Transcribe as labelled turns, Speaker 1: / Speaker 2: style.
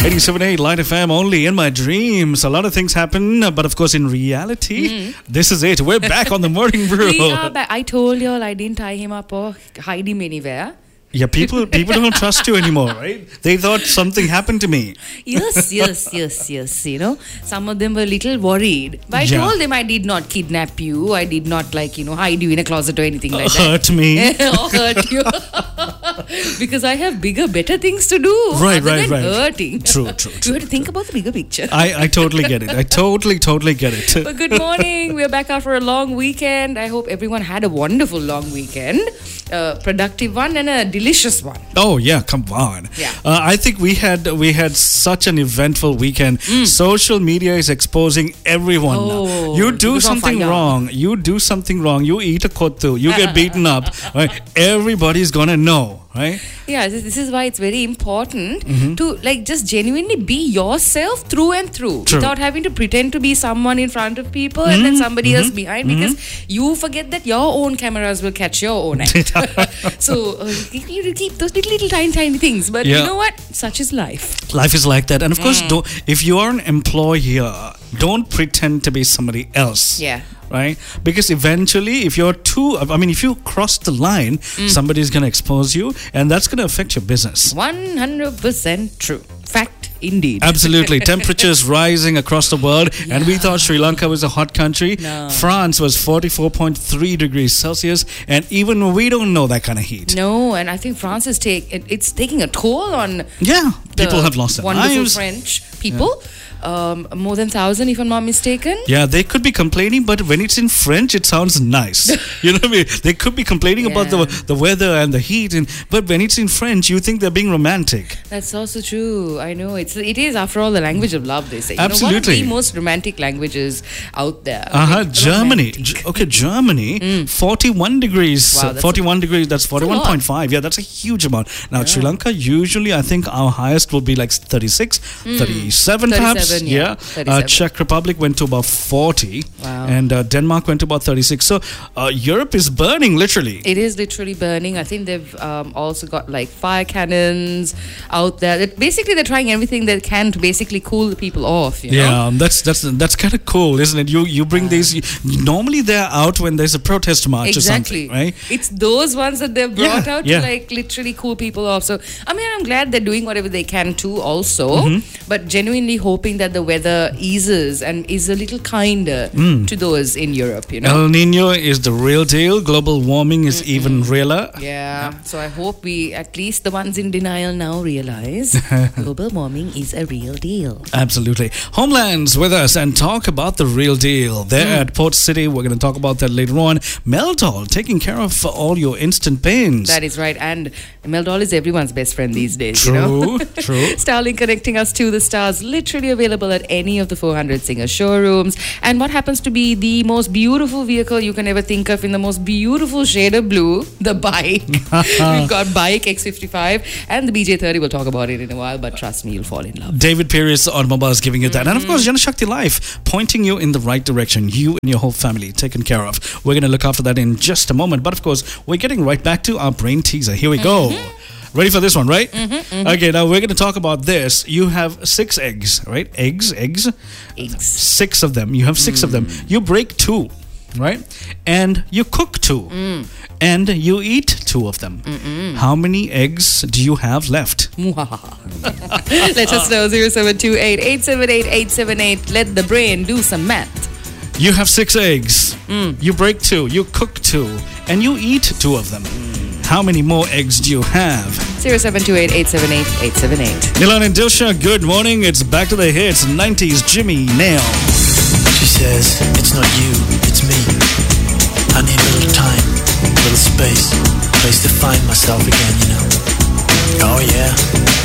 Speaker 1: 87.8 Light FM, only in my dreams. A lot of things happen, but of course, in reality, this is it. We're back on the morning brew.
Speaker 2: We are back. I told y'all I didn't tie him up or hide him anywhere.
Speaker 1: Yeah, people don't trust you anymore, right? They thought something happened to me.
Speaker 2: Yes. You know, some of them were a little worried. But I told them I did not kidnap you. I did not, hide you in a closet or anything like that.
Speaker 1: Hurt me.
Speaker 2: Or hurt you. Because I have bigger, better things to do.
Speaker 1: Right.
Speaker 2: Hurting.
Speaker 1: True.
Speaker 2: You have to think about the bigger picture.
Speaker 1: I totally get it. I totally get it.
Speaker 2: But good morning. We're back after a long weekend. I hope everyone had a wonderful long weekend. A productive one and a delicious one.
Speaker 1: Oh yeah, come on.
Speaker 2: Yeah.
Speaker 1: I think we had such an eventful weekend. Social media is exposing everyone now. You do something wrong. You eat a kottu. You get beaten up. Right? Everybody's gonna know. Right?
Speaker 2: Yeah, this is why it's very important to just genuinely be yourself through and through.
Speaker 1: True.
Speaker 2: Without having to pretend to be someone in front of people and then somebody else behind, because you forget that your own cameras will catch your own act. So you need to keep those little tiny things. But you know what? Such is life.
Speaker 1: Life is like that. And of course, if you are an employer, don't pretend to be somebody else.
Speaker 2: Yeah.
Speaker 1: Right? Because eventually, if you cross the line, somebody's going to expose you, and that's going to affect your business.
Speaker 2: 100% true. Fact indeed.
Speaker 1: Absolutely. Temperatures rising across the world, and we thought Sri Lanka was a hot country.
Speaker 2: No.
Speaker 1: France was 44.3 degrees Celsius, and even we don't know that kind of heat.
Speaker 2: No, and I think France is taking a toll on
Speaker 1: people have lost their
Speaker 2: wonderful
Speaker 1: lives.
Speaker 2: French people. More than 1,000, if I'm not mistaken.
Speaker 1: Yeah, they could be complaining, but when it's in French, it sounds nice. You know what I mean? They could be complaining about the weather and the heat, but when it's in French, you think they're being romantic.
Speaker 2: That's also true. I know. It is, after all, the language of love, they say.
Speaker 1: Absolutely.
Speaker 2: One of the most romantic languages out there.
Speaker 1: Germany. Germany, 41 degrees.
Speaker 2: Wow,
Speaker 1: 41 degrees, that's 41.5. Yeah, that's a huge amount. Now, Sri Lanka, usually, I think our highest will be like 36, 37 perhaps. Yeah.
Speaker 2: 37.
Speaker 1: Czech Republic went to about 40.
Speaker 2: Wow.
Speaker 1: And Denmark went to about 36. So Europe is burning, literally.
Speaker 2: It is literally burning. I think they've also got fire cannons out there. Basically, they're trying everything they can to basically cool the people off. You know?
Speaker 1: That's kind of cool, isn't it? You bring these. Normally, they're out when there's a protest march or something, right?
Speaker 2: It's those ones that they've brought out to literally cool people off. So I'm glad they're doing whatever they can too, also. But genuinely hoping that the weather eases and is a little kinder to those in Europe, you know.
Speaker 1: El Nino is the real deal. Global warming is even realer.
Speaker 2: Yeah. So I hope at least the ones in denial now realize global warming is a real deal.
Speaker 1: Absolutely. Homeland's with us and talk about the real deal. They're at Port City. We're going to talk about that later on. Meldol, taking care of all your instant pains.
Speaker 2: That is right. And Meldol is everyone's best friend these days.
Speaker 1: True.
Speaker 2: Starlink connecting us to the stars, literally available at any of the 400 Singer showrooms. And what happens to be the most beautiful vehicle you can ever think of in the most beautiful shade of blue, the bike. We've got Bike X55 and the BJ30. We'll talk about it in a while, but trust me, you'll fall in love.
Speaker 1: David Pierce Automobiles giving you that. And of course, Janashakti Life pointing you in the right direction. You and your whole family taken care of. We're going to look after that in just a moment. But of course, we're getting right back to our brain teaser. Here we go. Ready for this one, right? Okay, now we're going to talk about this. You have 6 eggs, right? Eggs. 6 of them. You have 6 of them. You break 2, right? And you cook 2. And you eat 2 of them. How many eggs do you have left?
Speaker 2: Let us know. 0728 878 878. Let the brain do some math.
Speaker 1: You have 6 eggs. You break 2. You cook 2. And you eat 2 of them. How many more eggs do you have?
Speaker 2: 0728 878 878.
Speaker 1: Nilan and Dilsha, good morning. It's back to the hits. 90s Jimmy Nail.
Speaker 3: She says, it's not you, it's me. I need a little time, a little space, a place to find myself again, you know. Oh yeah,